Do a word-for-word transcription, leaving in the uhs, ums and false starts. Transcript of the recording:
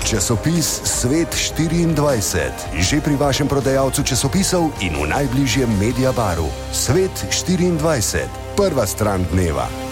Časopis Svet štiriindvajset. Že pri vašem prodajalcu časopisov in v najbližjem Mediabaru. Svet štiriindvajset. Prva stran dneva.